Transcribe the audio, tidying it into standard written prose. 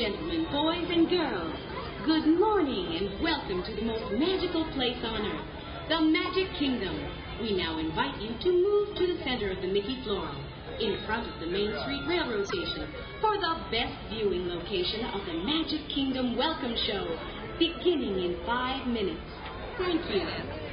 gentlemen, boys and girls, good morning and welcome to the most magical place on earth, the Magic Kingdom. We now invite you to move to the center of the Mickey Floral, in front of the Main Street Railroad Station, for the best viewing location of the Magic Kingdom Welcome Show, beginning in 5 minutes. Thank you.